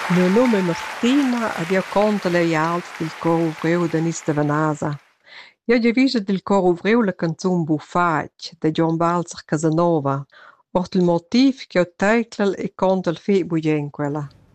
Miu num è Martina ed jeu conta lei alt dil cor uvriu da Nis da Vanasa. Jeu gia vischa dil cor uvriu la canzun Bufatg da Gion Balzer Casanova. Ort il motiv che jeu teitlel e conta il fe bugen quella.